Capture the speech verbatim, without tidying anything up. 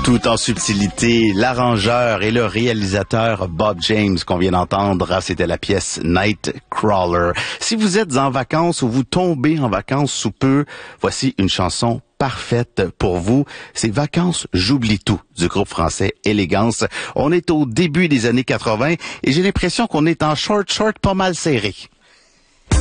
Tout en subtilité, l'arrangeur et le réalisateur Bob James qu'on vient d'entendre, c'était la pièce Nightcrawler. Si vous êtes en vacances ou vous tombez en vacances sous peu, voici une chanson parfaite pour vous. C'est Vacances, j'oublie tout du groupe français Élégance. On est au début des années quatre-vingts et j'ai l'impression qu'on est en short short pas mal serré.